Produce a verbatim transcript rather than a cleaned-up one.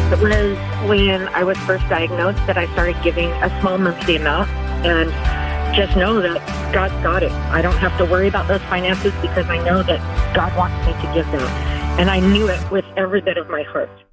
It was when I was first diagnosed that I started giving a small monthly amount, and just know that God's got it. I don't have to worry about those finances because I know that God wants me to give them. And I knew it with every bit of my heart.